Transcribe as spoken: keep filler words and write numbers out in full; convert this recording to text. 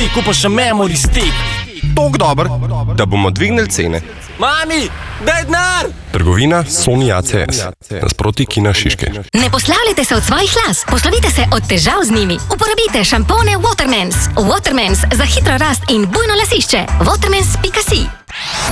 kupa še memory stick. Tok dober, da bomo dvignili cene. Mami, daj denar! Trgovina Sony A C S. Nasproti Kina Šiške. Ne poslavljajte se od svojih las, poslovite se od težav z njimi. Uporabite šampone Watermans. Watermans za hitro rast in bujno lasišče. Watermans pika si.